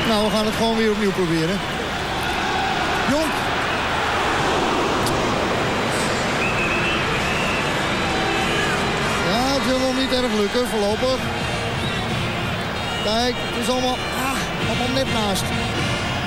Nou, we gaan het gewoon weer opnieuw proberen. Jonk. Ja, het wil nog niet erg lukken, voorlopig. Kijk, het is allemaal net naast.